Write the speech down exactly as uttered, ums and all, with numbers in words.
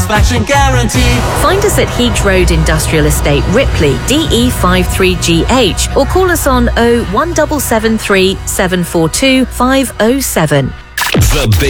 satisfaction guarantee. Find us at Heath Road Industrial Estate, Ripley, D E five three G H, or call us on oh one seven seven three seven four two five oh seven. The Big